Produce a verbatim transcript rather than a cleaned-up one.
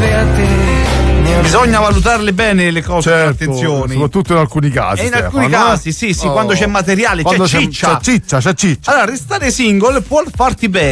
serve a te. Bisogna valutarle bene le cose, certo, attenzione, soprattutto in alcuni casi. E in Stefano, alcuni no? casi, sì, sì, oh. quando c'è materiale, quando c'è c'è ciccia. C'è ciccia, c'è ciccia. Allora, restare single può farti bene.